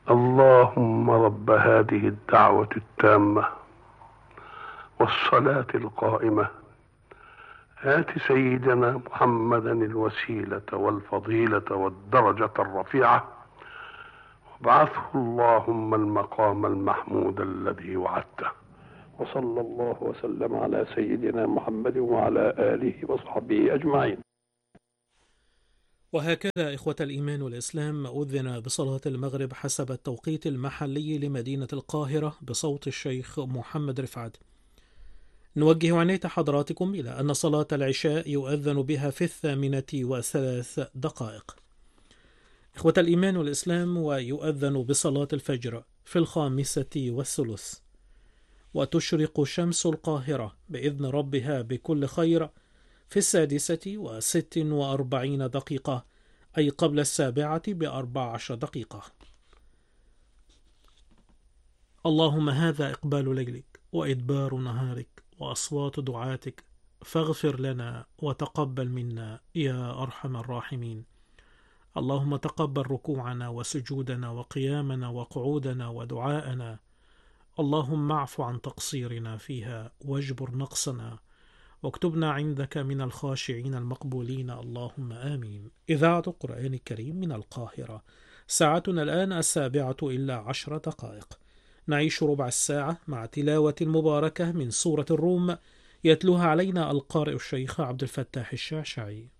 اللهم رب هذه الدعوة التامة والصلاة القائمة، آت سيدنا محمدا الوسيلة والفضيلة والدرجة الرفيعة، وابعثه اللهم المقام المحمود الذي وعدته. وصلى الله وسلم على سيدنا محمد وعلى آله وصحبه أجمعين. وهكذا إخوة الإيمان والإسلام أذن بصلاة المغرب حسب التوقيت المحلي لمدينة القاهرة بصوت الشيخ محمد رفعت. نوجه عناية حضراتكم إلى أن صلاة العشاء يؤذن بها في 8:03. إخوة الإيمان والإسلام، ويؤذن بصلاة الفجر في 5:30، وتشرق شمس القاهرة بإذن ربها بكل خير في 6:46، أي قبل 7:14. اللهم هذا إقبال ليلك وإدبار نهارك وأصوات دعاتك، فاغفر لنا وتقبل منا يا أرحم الراحمين. اللهم تقبل ركوعنا وسجودنا وقيامنا وقعودنا ودعاءنا. اللهم اعف عن تقصيرنا فيها واجبر نقصنا، واكتبنا عندك من الخاشعين المقبولين، اللهم آمين. إذاعة القرآن الكريم من القاهرة، ساعتنا الآن 7:10. نعيش ربع الساعة مع تلاوة مباركة من سورة الروم، يتلوها علينا القارئ الشيخ عبد الفتاح الشعشعي.